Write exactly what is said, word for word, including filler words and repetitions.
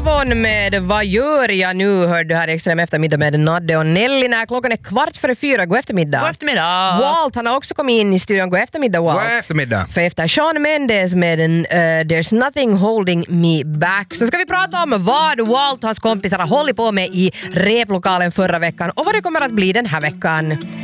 Avon med Vad gör jag nu? Hörde du här i Extrem eftermiddag med Nadde och Nelly när klockan är kvart före fyra. God eftermiddag. God eftermiddag. Walt, han har också kommit in i studion. God eftermiddag, Walt. God eftermiddag. För efter Shawn Mendes med en uh, There's nothing holding me back så ska vi prata om vad Walt och hans kompisar har hållit på med i replokalen förra veckan och vad det kommer att bli den här veckan.